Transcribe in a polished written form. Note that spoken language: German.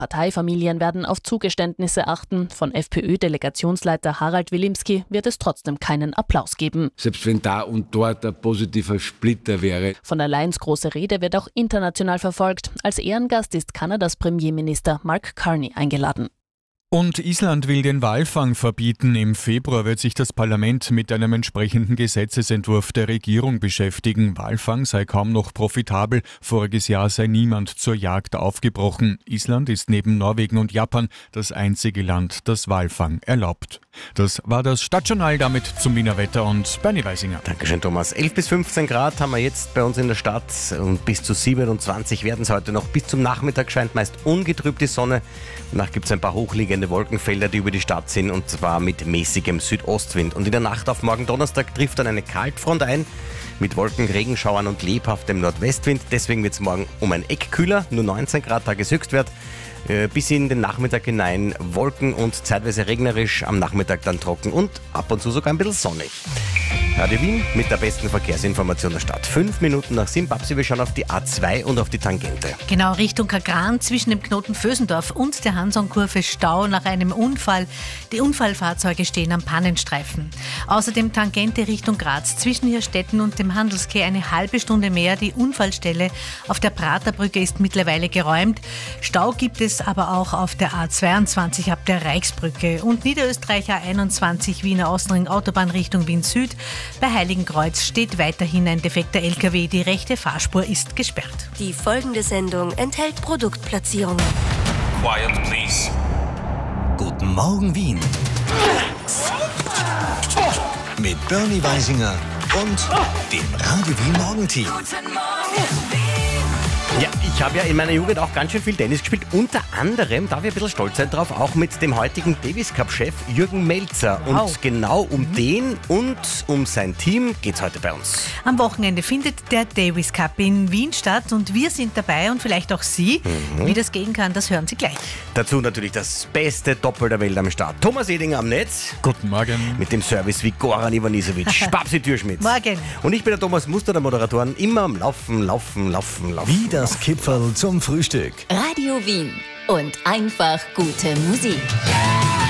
Parteifamilien werden auf Zugeständnisse achten. Von FPÖ-Delegationsleiter Harald Wilimski wird es trotzdem keinen Applaus geben. Selbst wenn da und dort ein positiver Splitter wäre. Von der Leyen's große Rede wird auch international verfolgt. Als Ehrengast ist Kanadas Premierminister Mark Carney eingeladen. Und Island will den Walfang verbieten. Im Februar wird sich das Parlament mit einem entsprechenden Gesetzesentwurf der Regierung beschäftigen. Walfang sei kaum noch profitabel. Voriges Jahr sei niemand zur Jagd aufgebrochen. Island ist neben Norwegen und Japan das einzige Land, das Walfang erlaubt. Das war das Stadtjournal, damit zum Wiener Wetter und Bernie Weisinger. Dankeschön, Thomas. 11 bis 15 Grad haben wir jetzt bei uns in der Stadt und bis zu 27 werden es heute noch. Bis zum Nachmittag scheint meist ungetrübt die Sonne. Danach gibt es ein paar hochliegende Wolkenfelder, die über die Stadt sind, und zwar mit mäßigem Südostwind. Und in der Nacht auf morgen Donnerstag trifft dann eine Kaltfront ein mit Wolken, Regenschauern und lebhaftem Nordwestwind. Deswegen wird es morgen um ein Eck kühler, nur 19 Grad Tageshöchstwert. Bis in den Nachmittag hinein Wolken und zeitweise regnerisch, am Nachmittag dann trocken und ab und zu sogar ein bisschen sonnig. Radio Wien mit der besten Verkehrsinformation der Stadt. 5 Minuten nach 7, Babsi, wir schauen auf die A2 und auf die Tangente. Genau, Richtung Kagran zwischen dem Knoten Vösendorf und der Hansonkurve Stau nach einem Unfall. Die Unfallfahrzeuge stehen am Pannenstreifen. Außerdem Tangente Richtung Graz zwischen Hirstetten und dem Handelskeh eine halbe Stunde mehr. Die Unfallstelle auf der Praterbrücke ist mittlerweile geräumt. Stau gibt es aber auch auf der A22 ab der Reichsbrücke und Niederösterreich A21 Wiener Außenring Autobahn Richtung Wien Süd. Bei Heiligenkreuz steht weiterhin ein defekter LKW. Die rechte Fahrspur ist gesperrt. Die folgende Sendung enthält Produktplatzierungen. Quiet, please. Guten Morgen, Wien. Mit Bernie Weisinger und dem Radio Wien Morgenteam. Guten Morgen, Wien. Ja, ich habe ja in meiner Jugend auch ganz schön viel Tennis gespielt. Unter anderem, darf ich ein bisschen stolz sein drauf, auch mit dem heutigen Davis Cup-Chef Jürgen Melzer. Und genau um den und um sein Team geht's heute bei uns. Am Wochenende findet der Davis Cup in Wien statt und wir sind dabei und vielleicht auch Sie. Wie das gehen kann, das hören Sie gleich. Dazu natürlich das beste Doppel der Welt am Start. Thomas Edinger am Netz. Guten Morgen. Mit dem Service wie Goran Ivanisevic. Babsi Türschmidt. Morgen. Und ich bin der Thomas Muster, der Moderatoren. Immer am Laufen. Wie das Kipferl zum Frühstück. Radio Wien und einfach gute Musik.